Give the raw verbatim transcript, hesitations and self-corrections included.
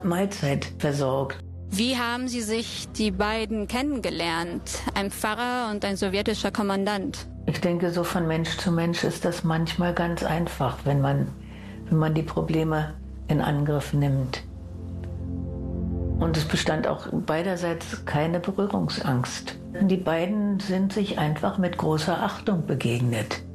Mahlzeit versorgt. Wie haben Sie sich die beiden kennengelernt? Ein Pfarrer und ein sowjetischer Kommandant. Ich denke, so von Mensch zu Mensch ist das manchmal ganz einfach, wenn man, wenn man die Probleme in Angriff nimmt. Und es bestand auch beiderseits keine Berührungsangst. Die beiden sind sich einfach mit großer Achtung begegnet.